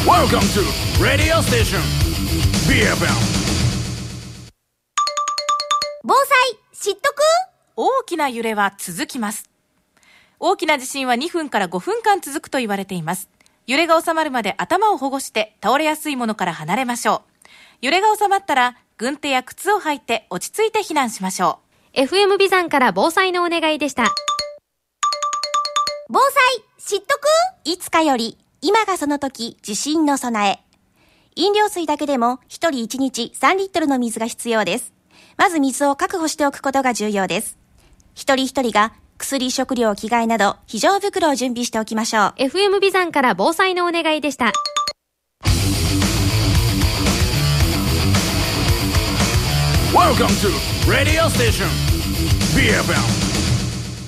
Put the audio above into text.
Welcome to Radio Station BFM。 防災知っとく？ 大きな揺れは続きます。大きな地震は2分から5分間続くと言われています。揺れが収まるまで頭を保護して倒れやすいものから離れましょう。揺れが収まったら軍手や靴を履いて落ち着いて避難しましょう。 FM ビザンから防災のお願いでした。 防災知っとく？いつかより今がその時、地震の備え。飲料水だけでも1人1日3リットルの水が必要です。まず水を確保しておくことが重要です。一人一人が薬、食料、着替えなど非常袋を準備しておきましょう。 FM ビザンから防災のお願いでした。 Welcome to Radio Station BFM。